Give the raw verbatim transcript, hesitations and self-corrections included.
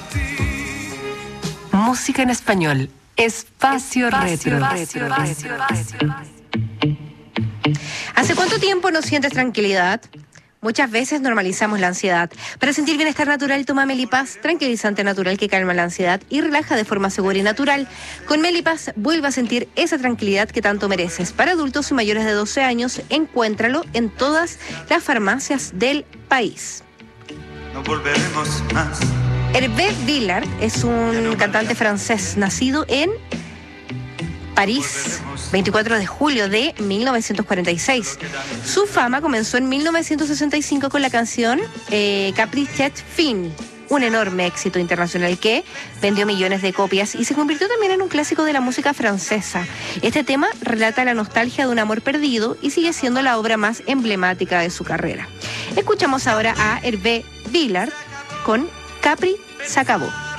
Música en español. Espacio, Espacio retro. retro, retro, retro. ¿Hace cuánto tiempo no sientes tranquilidad? Muchas veces normalizamos la ansiedad. Para sentir bienestar natural, toma Melipaz, tranquilizante natural que calma la ansiedad y relaja de forma segura y natural. Con Melipaz, vuelve a sentir esa tranquilidad que tanto mereces. Para adultos y mayores de doce años, encuéntralo en todas las farmacias del país. No volveremos más. Hervé Villard es un cantante francés nacido en París, veinticuatro de julio de mil novecientos cuarenta y seis. Su fama comenzó en mil novecientos sesenta y cinco con la canción eh, Caprichet Fin, un enorme éxito internacional que vendió millones de copias y se convirtió también en un clásico de la música francesa. Este tema relata la nostalgia de un amor perdido y sigue siendo la obra más emblemática de su carrera. Escuchamos ahora a Hervé Villard con Capri se acabó.